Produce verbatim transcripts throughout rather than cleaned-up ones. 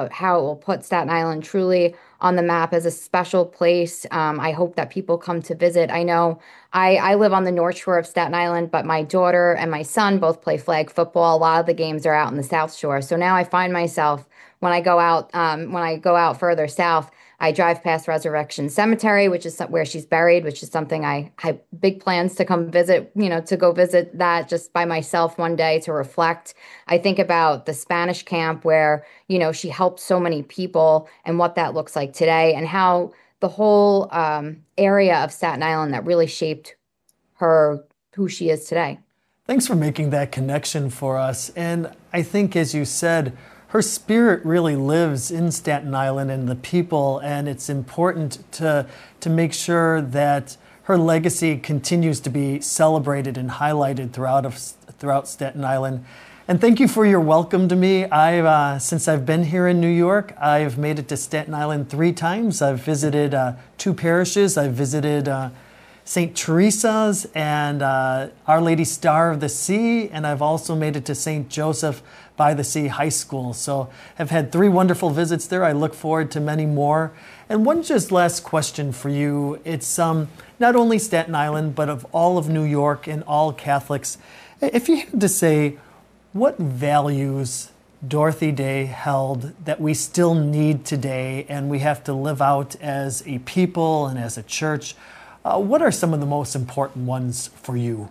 about how it will put Staten Island truly on the map as a special place. Um, I hope that people come to visit. I know I, I live on the North Shore of Staten Island, but my daughter and my son both play flag football. A lot of the games are out in the South Shore. So now I find myself when I go out, um, when I go out further south, I drive past Resurrection Cemetery, which is some- where she's buried, which is something I have big plans to come visit, you know, to go visit that just by myself one day to reflect. I think about the Spanish camp where, you know, she helped so many people and what that looks like today and how the whole um, area of Staten Island that really shaped her, who she is today. Thanks for making that connection for us. And I think, as you said, her spirit really lives in Staten Island and the people, and it's important to to make sure that her legacy continues to be celebrated and highlighted throughout of, throughout Staten Island. And thank you for your welcome to me. I've uh, since I've been here in New York, I've made it to Staten Island three times. I've visited uh, two parishes. I've visited uh, Saint Teresa's and uh, Our Lady Star of the Sea, and I've also made it to Saint Joseph by the Sea High School. So I've had three wonderful visits there. I look forward to many more. And one just last question for you. It's um, not only Staten Island, but of all of New York and all Catholics. If you had to say, what values Dorothy Day held that we still need today and we have to live out as a people and as a church, uh, what are some of the most important ones for you?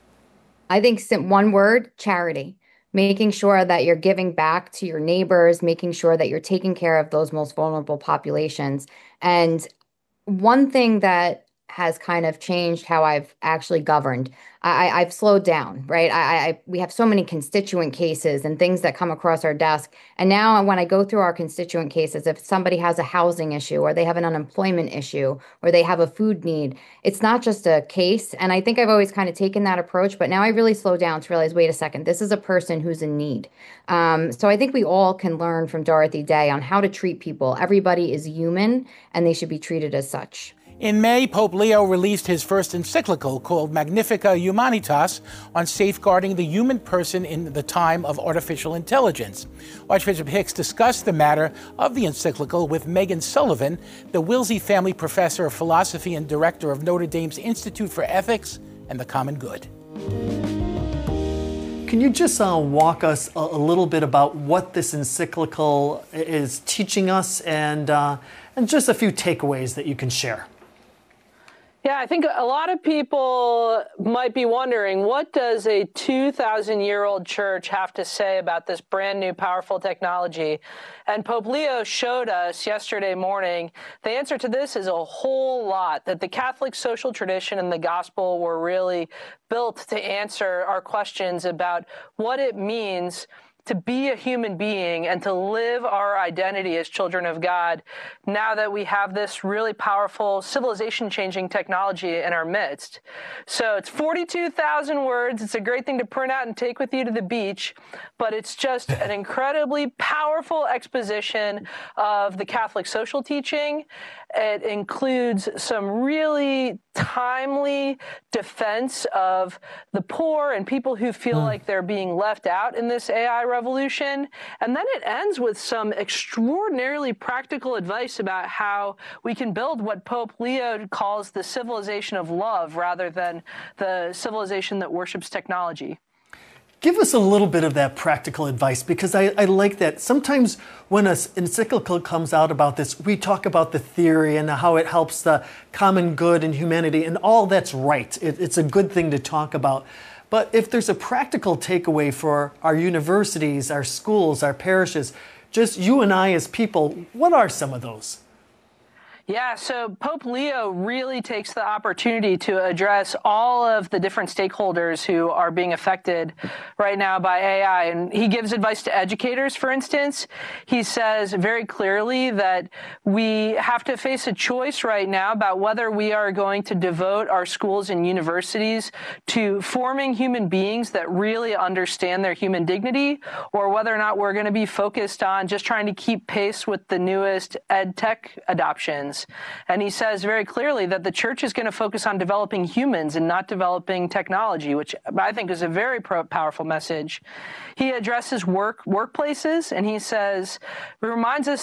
I think sim- one word, charity. Making sure that you're giving back to your neighbors, making sure that you're taking care of those most vulnerable populations. And one thing that has kind of changed how I've actually governed. I, I've slowed down, right? I, I we have so many constituent cases and things that come across our desk. And now when I go through our constituent cases, if somebody has a housing issue or they have an unemployment issue or they have a food need, it's not just a case. And I think I've always kind of taken that approach, but now I really slow down to realize, wait a second, this is a person who's in need. Um, so I think we all can learn from Dorothy Day on how to treat people. Everybody is human and they should be treated as such. In May, Pope Leo released his first encyclical called Magnificat Humanitas on safeguarding the human person in the time of artificial intelligence. Archbishop Hicks discussed the matter of the encyclical with Megan Sullivan, the Wilsey Family Professor of Philosophy and Director of Notre Dame's Institute for Ethics and the Common Good. Can you just uh, walk us a, a little bit about what this encyclical is teaching us and, uh, and just a few takeaways that you can share? Yeah, I think a lot of people might be wondering, what does a two thousand year old church have to say about this brand new powerful technology? And Pope Leo showed us yesterday morning, the answer to this is a whole lot, that the Catholic social tradition and the gospel were really built to answer our questions about what it means to be a human being and to live our identity as children of God now that we have this really powerful civilization-changing technology in our midst. So it's forty-two thousand words. It's a great thing to print out and take with you to the beach, but it's just an incredibly powerful exposition of the Catholic social teaching. It includes some really timely defense of the poor and people who feel mm. like they're being left out in this A I revolution. And then it ends with some extraordinarily practical advice about how we can build what Pope Leo calls the civilization of love rather than the civilization that worships technology. Give us a little bit of that practical advice, because I, I like that. Sometimes when an encyclical comes out about this, we talk about the theory and how it helps the common good and humanity, and all that's right. It, it's a good thing to talk about. But if there's a practical takeaway for our universities, our schools, our parishes, just you and I as people, what are some of those? Yeah, so Pope Leo really takes the opportunity to address all of the different stakeholders who are being affected right now by A I. And he gives advice to educators, for instance. He says very clearly that we have to face a choice right now about whether we are going to devote our schools and universities to forming human beings that really understand their human dignity, or whether or not we're going to be focused on just trying to keep pace with the newest ed tech adoptions. Christians. And he says very clearly that the church is going to focus on developing humans and not developing technology, which I think is a very pro- powerful message. He addresses work workplaces, and he says, it reminds us